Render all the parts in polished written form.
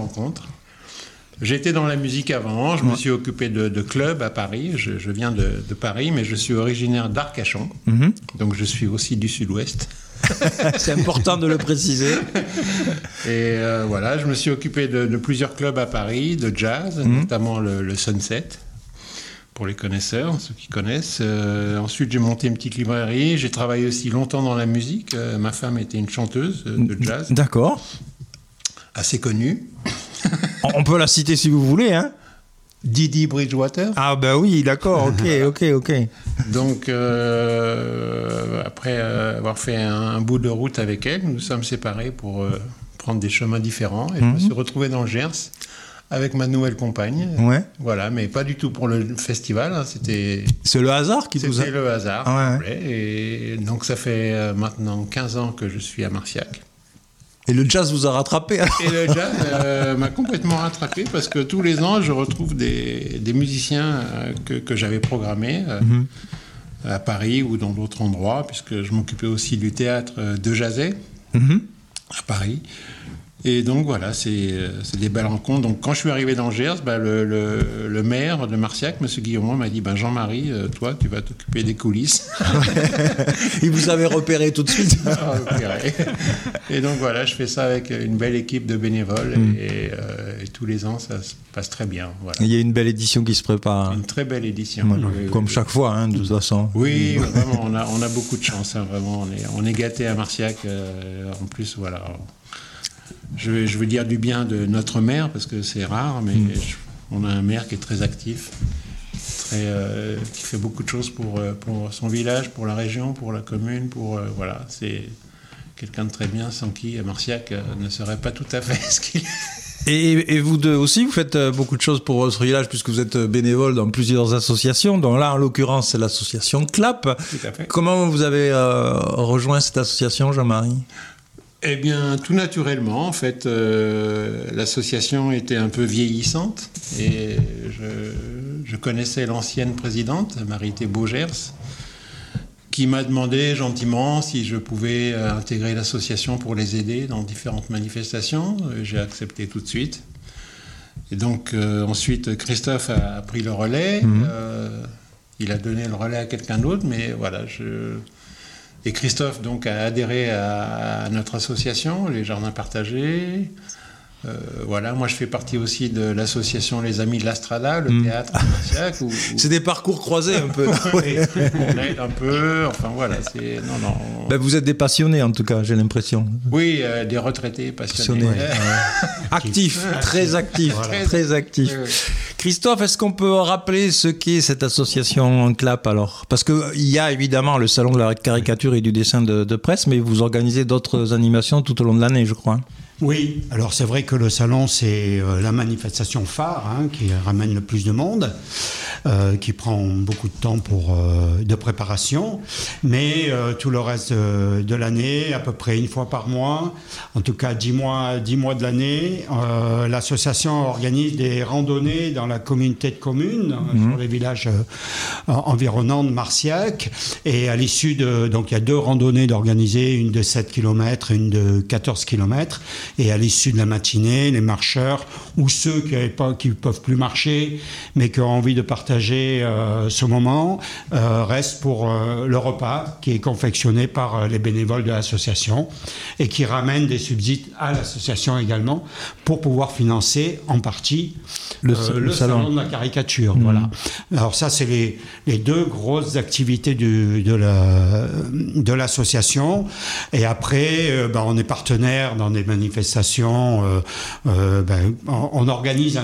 rencontre. J'étais dans la musique avant, je me suis occupé de clubs à Paris, je viens de Paris, mais je suis originaire d'Arcachon, donc je suis aussi du Sud-Ouest. C'est important de le préciser. Et voilà, je me suis occupé de plusieurs clubs à Paris, de jazz, notamment le Sunset, pour les connaisseurs, ceux qui connaissent. Ensuite, j'ai monté une petite librairie, j'ai travaillé aussi longtemps dans la musique. Ma femme était une chanteuse de jazz. D'accord. Assez connue. On peut la citer si vous voulez, hein. Didi Bridgewater. Ah ben oui, d'accord, ok. Donc, après avoir fait un bout de route avec elle, nous nous sommes séparés pour prendre des chemins différents. Et je me suis retrouvé dans le Gers avec ma nouvelle compagne. Ouais. Voilà, mais pas du tout pour le festival. Hein, C'est le hasard qui vous a... C'était le hasard. Ah ouais. Et donc, ça fait maintenant 15 ans que je suis à Marciac. Et le jazz vous a rattrapé alors. Et le jazz m'a complètement rattrapé parce que tous les ans, je retrouve des musiciens que j'avais programmés à Paris ou dans d'autres endroits, puisque je m'occupais aussi du théâtre de Jazet à Paris. Et donc voilà, c'est des belles rencontres. Donc quand je suis arrivé dans le Gers, le maire de Marciac, M. Guillaume, m'a dit Jean-Marie, toi, tu vas t'occuper des coulisses. Il vous avait repéré tout de suite. Et donc voilà, je fais ça avec une belle équipe de bénévoles et tous les ans, ça se passe très bien. Voilà. Il y a une belle édition qui se prépare. Une très belle édition. Comme chaque fois, hein, de toute façon. Oui, vraiment, on a beaucoup de chance. Hein, vraiment, on est gâtés à Marciac. En plus, voilà. Je veux dire du bien de notre maire, parce que c'est rare, mais on a un maire qui est très actif, qui fait beaucoup de choses pour son village, pour la région, pour la commune, voilà, c'est quelqu'un de très bien, sans qui Marciac ne serait pas tout à fait ce qu'il est. Et vous deux aussi, vous faites beaucoup de choses pour votre village, puisque vous êtes bénévole dans plusieurs associations, dont là, en l'occurrence, c'est l'association CLAP. Tout à fait. Comment vous avez rejoint cette association, Jean-Marie ? Eh bien, tout naturellement, en fait, l'association était un peu vieillissante et je connaissais l'ancienne présidente, Marie-Thé Beaugers, qui m'a demandé gentiment si je pouvais intégrer l'association pour les aider dans différentes manifestations. J'ai accepté tout de suite. Et donc, ensuite, Christophe a pris le relais. Il a donné le relais à quelqu'un d'autre, mais voilà, Et Christophe donc a adhéré à notre association, les Jardins Partagés. Voilà, moi je fais partie aussi de l'association Les Amis de la Strada, le théâtre de Marciac. C'est des parcours croisés un peu. On aide un peu, enfin voilà. Ben, vous êtes des passionnés en tout cas, j'ai l'impression. Oui, des retraités passionnés. Actifs, très actifs, voilà. Très actifs. Christophe, est-ce qu'on peut rappeler ce qu'est cette association CLAP alors ? Parce qu'il y a évidemment le salon de la caricature et du dessin de presse, mais vous organisez d'autres animations tout au long de l'année, je crois. Oui, alors c'est vrai que le salon, c'est la manifestation phare qui ramène le plus de monde, qui prend beaucoup de temps de préparation, mais tout le reste de l'année, à peu près une fois par mois, en tout cas 10 mois de l'année, l'association organise des randonnées dans la communauté de communes, sur les villages environnants de Marciac, et à l'issue donc il y a 2 randonnées d'organiser, une de 7 km et une de 14 km. Et à l'issue de la matinée, les marcheurs ou ceux qui ne peuvent plus marcher, mais qui ont envie de partager ce moment, restent pour le repas qui est confectionné par les bénévoles de l'association et qui ramène des subsides à l'association également pour pouvoir financer en partie le salon de la caricature. Voilà. Alors ça, c'est les 2 grosses activités de l'association. Et après, on est partenaire dans des manifestations. On organise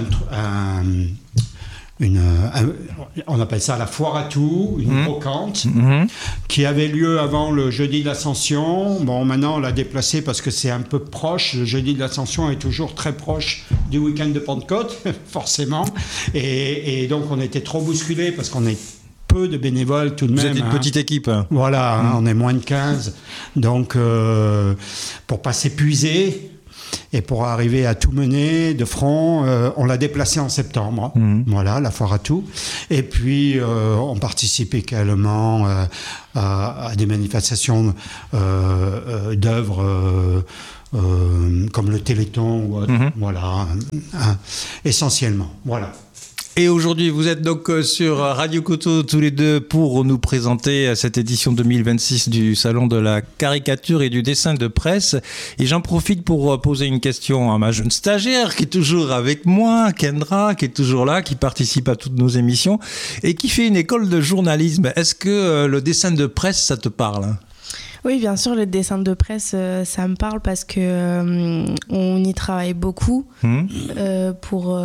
on appelle ça la foire à tout, une brocante, qui avait lieu avant le jeudi de l'Ascension. Bon, maintenant on l'a déplacé parce que c'est un peu proche. Le jeudi de l'Ascension est toujours très proche du week-end de Pentecôte, forcément. Et donc on était trop bousculés parce qu'on est peu de bénévoles tout de même. Vous êtes une petite équipe. Voilà, on est moins de 15. Donc, pour pas s'épuiser et pour arriver à tout mener de front, on l'a déplacé en septembre. Voilà, la foire à tout. Et puis, on participe également à des manifestations d'œuvres comme le Téléthon, ou autre. Voilà, essentiellement. Voilà. Et aujourd'hui, vous êtes donc sur Radio Coteau tous les deux pour nous présenter cette édition 2026 du Salon de la caricature et du dessin de presse. Et j'en profite pour poser une question à ma jeune stagiaire qui est toujours avec moi, Kendra, qui est toujours là, qui participe à toutes nos émissions et qui fait une école de journalisme. Est-ce que le dessin de presse, ça te parle ? Oui, bien sûr, le dessin de presse, ça me parle parce que on y travaille beaucoup pour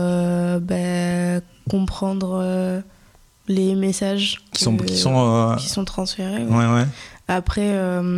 comprendre les messages qui sont transférés. Ouais. Après,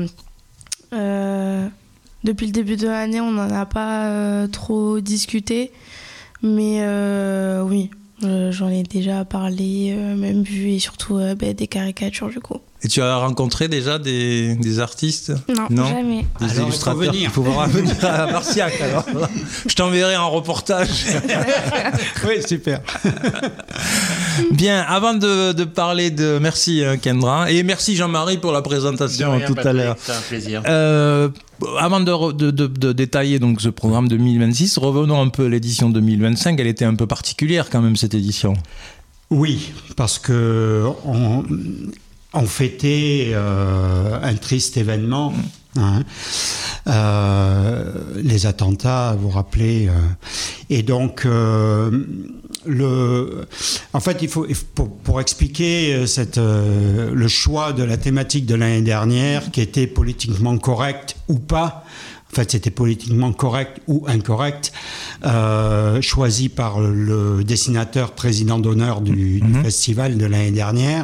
depuis le début de l'année, on n'en a pas trop discuté, mais oui, j'en ai déjà parlé, même vu, et surtout des caricatures du coup. Et tu as rencontré déjà des artistes ? Non, jamais. Des alors, illustrateurs. Il faut venir à Marciac alors. Je t'enverrai en reportage. Oui, super. Bien, avant de parler de... Merci Kendra, et merci Jean-Marie pour la présentation tout à l'heure. C'est un plaisir. Avant de détailler donc ce programme 2026, revenons un peu à l'édition 2025. Elle était un peu particulière quand même, cette édition. Oui, parce que on fêtait un triste événement, les attentats, vous vous rappelez, et donc en fait il faut pour expliquer le choix de la thématique de l'année dernière, qui était politiquement correcte ou pas. En fait, c'était politiquement correct ou incorrect, choisi par le dessinateur président d'honneur du festival de l'année dernière.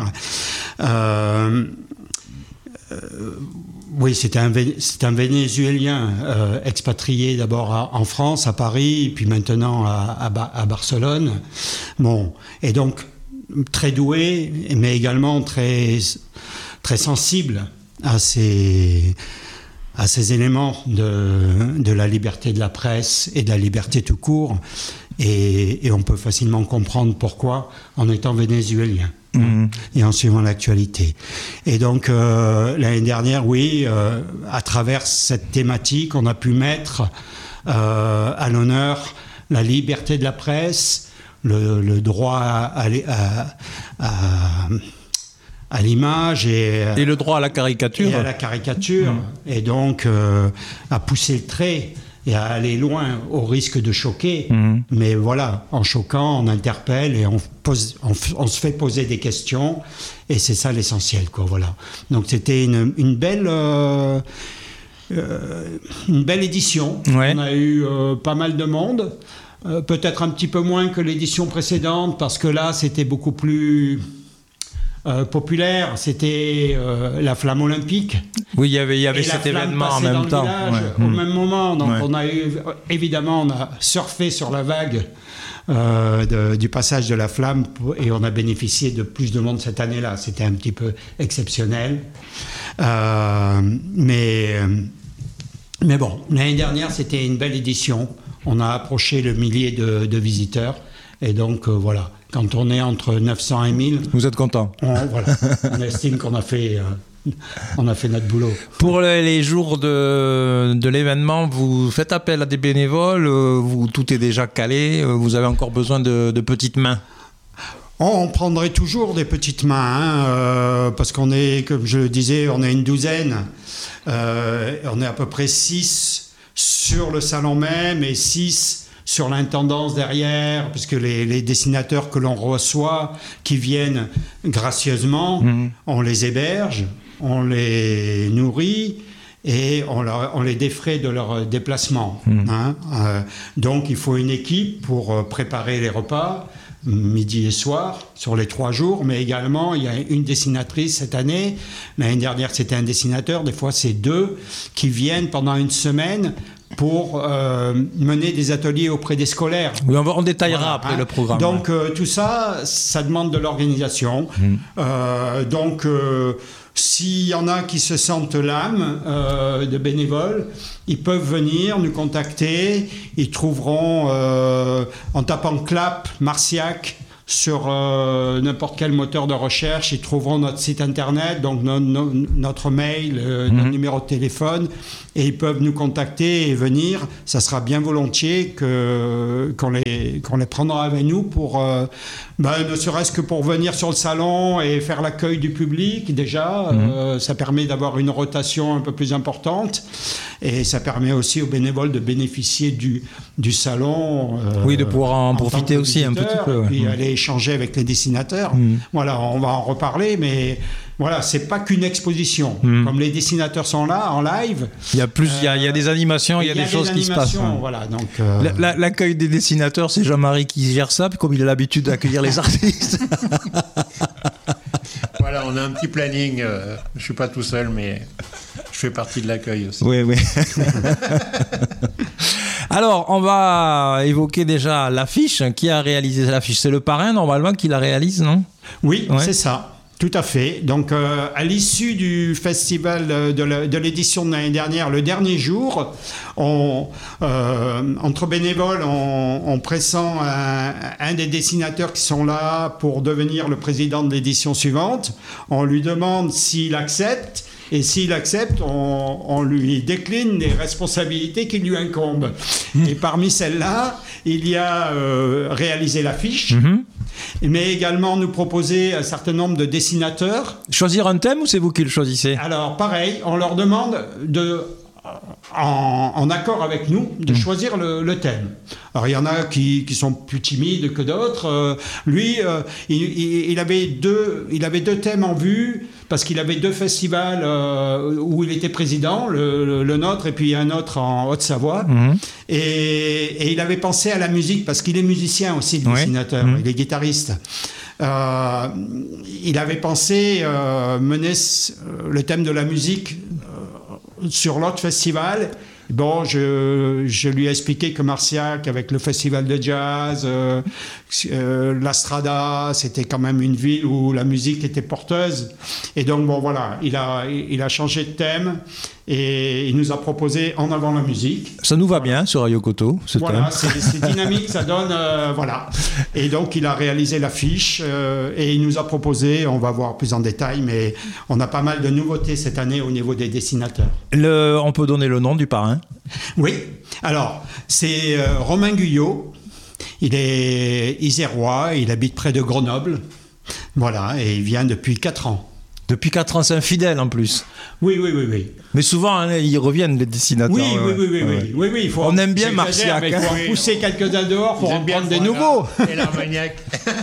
Oui, c'est un Vénézuélien expatrié d'abord en France, à Paris, puis maintenant à Barcelone. Bon, et donc très doué, mais également très, très sensible à ces éléments de la liberté de la presse et de la liberté tout court. Et on peut facilement comprendre pourquoi en étant vénézuélien et en suivant l'actualité. Et donc, l'année dernière, oui, à travers cette thématique, on a pu mettre à l'honneur la liberté de la presse, le droit à l'image et le droit à la caricature. Et à la caricature. Et donc, à pousser le trait et à aller loin au risque de choquer. Mais voilà, en choquant, on interpelle et on se fait poser des questions. Et c'est ça l'essentiel, quoi. Voilà. Donc, c'était une belle édition. Ouais. On a eu pas mal de monde. Peut-être un petit peu moins que l'édition précédente, parce que là, c'était beaucoup plus... populaire, c'était la flamme olympique. Oui, il y avait cet événement en même temps. Au même moment. Donc on a on a surfé sur la vague du passage de la flamme et on a bénéficié de plus de monde cette année-là. C'était un petit peu exceptionnel. Mais bon, l'année dernière, c'était une belle édition. On a approché le millier de visiteurs. Et donc, voilà. Quand on est entre 900 et 1000... Vous êtes content. On estime qu'on a fait notre boulot. Pour les jours de l'événement, vous faites appel à des bénévoles, tout est déjà calé, vous avez encore besoin de petites mains? On prendrait toujours des petites mains, parce qu'on est, comme je le disais, on est une douzaine. On est à peu près 6 sur le salon même et 6... sur l'intendance derrière, puisque les dessinateurs que l'on reçoit, qui viennent gracieusement, on les héberge, on les nourrit et on les défraie de leur déplacement. Donc il faut une équipe pour préparer les repas, midi et soir, sur les 3 jours, mais également il y a une dessinatrice cette année. L'année dernière c'était un dessinateur, des fois c'est 2 qui viennent pendant une semaine pour mener des ateliers auprès des scolaires. Oui, on détaillera après le programme. Donc tout ça demande de l'organisation. Donc s'il y en a qui se sentent l'âme de bénévoles, ils peuvent venir nous contacter. Ils trouveront, en tapant CLAP, Marciac, sur n'importe quel moteur de recherche. Ils trouveront notre site internet, donc notre mail, notre numéro de téléphone, et ils peuvent nous contacter et venir. Ça sera bien volontiers qu'on les prendra avec nous pour, ne serait-ce que pour venir sur le salon et faire l'accueil du public déjà. Ça permet d'avoir une rotation un peu plus importante, et ça permet aussi aux bénévoles de bénéficier du salon. Oui, de pouvoir en profiter aussi un petit peu. Et puis aller échanger avec les dessinateurs. Voilà, on va en reparler, mais voilà, c'est pas qu'une exposition. Comme les dessinateurs sont là en live, il y a plus, il y a des animations, il y a des choses qui se passent. Voilà, donc l'accueil des dessinateurs, c'est Jean-Marie qui gère ça, comme il a l'habitude d'accueillir les artistes. Voilà, on a un petit planning. Je suis pas tout seul, mais je fais partie de l'accueil aussi. Oui. Alors, on va évoquer déjà l'affiche. Qui a réalisé l'affiche ? C'est le parrain, normalement, qui la réalise, non ? Oui, c'est ça. Tout à fait. Donc, à l'issue du festival de l'édition de l'année dernière, le dernier jour, entre bénévoles, on pressent un des dessinateurs qui sont là pour devenir le président de l'édition suivante. On lui demande s'il accepte. Et s'il accepte, on lui décline les responsabilités qui lui incombent. Et parmi celles-là, il y a réaliser l'affiche, mais également nous proposer un certain nombre de dessinateurs. Choisir un thème ou c'est vous qui le choisissez ? Alors pareil, on leur demande en accord avec nous, de choisir le thème. Alors il y en a qui sont plus timides que d'autres. Lui, il avait deux thèmes en vue, parce qu'il avait 2 festivals où il était président, le nôtre et puis un autre en Haute-Savoie. Et il avait pensé à la musique, parce qu'il est musicien aussi, le dessinateur, il est guitariste. Il avait pensé mener le thème de la musique sur l'autre festival. Bon, je lui ai expliqué que Marciac, avec le festival de jazz, la Strada, c'était quand même une ville où la musique était porteuse. Et donc, bon, voilà, il a changé de thème et il nous a proposé En avant la musique. Ça nous va bien sur Radio Koto, ce thème. Voilà, c'est dynamique, ça donne... voilà. Et donc, il a réalisé l'affiche et il nous a proposé, on va voir plus en détail, mais on a pas mal de nouveautés cette année au niveau des dessinateurs. On peut donner le nom du parrain ? Oui. Alors, c'est Romain Guyot. Il est isérois, il habite près de Grenoble. Voilà, et il vient depuis 4 ans. Depuis 4 ans, c'est un fidèle en plus. Oui. Mais souvent, ils reviennent, les dessinateurs. Oui. On aime bien Marciac. Il faut en pousser quelques-uns dehors pour en prendre des nouveaux. Et l'Armagnac.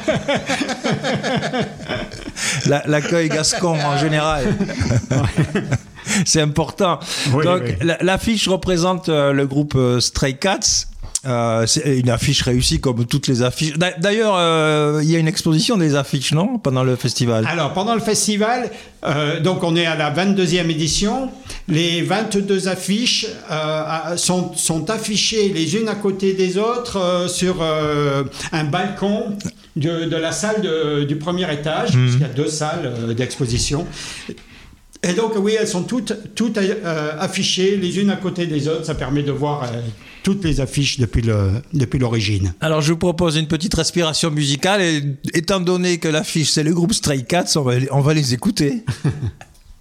L'accueil gascon en général. C'est important. Donc, l'affiche représente le groupe Stray Cats. C'est une affiche réussie comme toutes les affiches. D'ailleurs, il y a une exposition des affiches, non ? Pendant le festival. Alors, pendant le festival, donc on est à la 22e édition. Les 22 affiches sont affichées les unes à côté des autres sur un balcon de la salle du premier étage, parce qu'il y a 2 salles d'exposition. Et donc, oui, elles sont toutes affichées les unes à côté des autres. Ça permet de voir toutes les affiches depuis l'origine. Alors, je vous propose une petite respiration musicale. Et étant donné que l'affiche, c'est le groupe Stray Cats, on va les écouter.